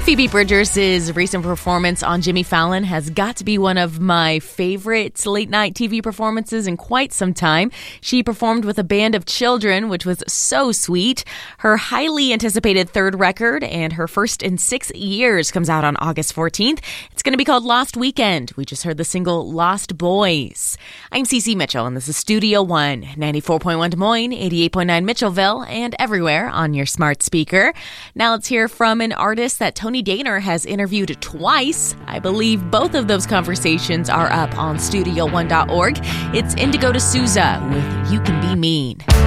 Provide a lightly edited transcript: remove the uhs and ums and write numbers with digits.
Phoebe Bridgers' recent performance on Jimmy Fallon has got to be one of my favorite late-night TV performances in quite some time. She performed with a band of children, which was so sweet. Her highly anticipated third record and her first in 6 years comes out on August 14th. It's going to be called Lost Weekend. We just heard the single Lost Boys. I'm Cece Mitchell, and this is Studio One, 94.1 Des Moines, 88.9 Mitchellville, and everywhere on your smart speaker. Now let's hear from an artist that Tony Daner has interviewed twice. I believe both of those conversations are up on studio1.org. It's Indigo D'Souza with You Can Be Mean.